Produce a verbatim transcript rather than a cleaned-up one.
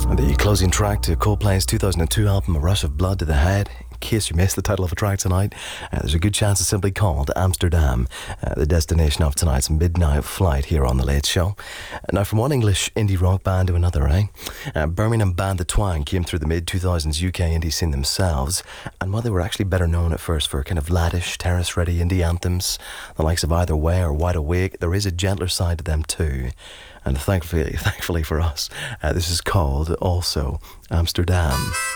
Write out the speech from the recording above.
The closing track to Coldplay's two thousand two album A Rush of Blood to the Head. In case you missed the title of a track tonight, uh, there's a good chance it's simply called Amsterdam, uh, the destination of tonight's midnight flight here on The Late Show. Now, from one English indie rock band to another, eh? Uh, Birmingham band The Twang came through the mid two thousands U K indie scene themselves, and while they were actually better known at first for kind of laddish, terrace-ready indie anthems, the likes of Either Way or Wide Awake, there is a gentler side to them too. And thankfully, thankfully for us, uh, this is called also Amsterdam.